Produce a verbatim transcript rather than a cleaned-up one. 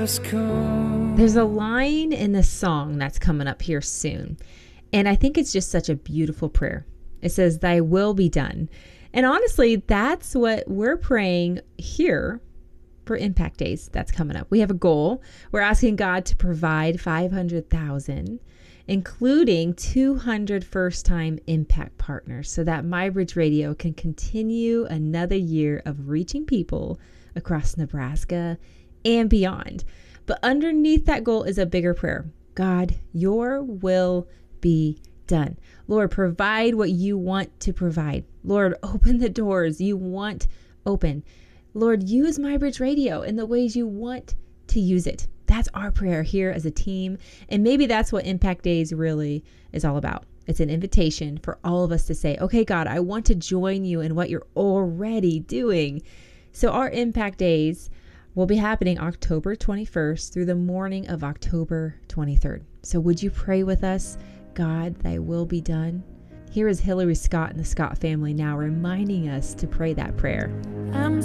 There's a line in the song that's coming up here soon, and I think it's just such a beautiful prayer. It says, "Thy will be done." And honestly, that's what we're praying here for Impact Days that's coming up. We have a goal. We're asking God to provide five hundred thousand, including two hundred first-time impact partners, so that MyBridge Radio can continue another year of reaching people across Nebraska and beyond. But underneath that goal is a bigger prayer. God, your will be done. Lord, provide what you want to provide. Lord, open the doors you want open. Lord, use MyBridge Radio in the ways you want to use it. That's our prayer here as a team. And maybe that's what Impact Days really is all about. It's an invitation for all of us to say, okay, God, I want to join you in what you're already doing. So our Impact Days will be happening October twenty-first through the morning of October twenty-third. So would you pray with us? God, thy will be done. Here is Hillary Scott and the Scott family now reminding us to pray that prayer. I'm